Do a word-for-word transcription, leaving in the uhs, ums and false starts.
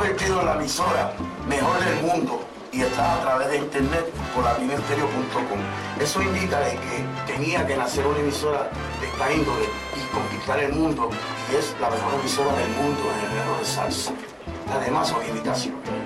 convertido en la emisora mejor del mundo y está a través de internet por latinoestereo punto com. Eso indica de que tenía que nacer una emisora de esta índole y conquistar el mundo, y es la mejor emisora del mundo en el género de salsa. Además, son invitaciones.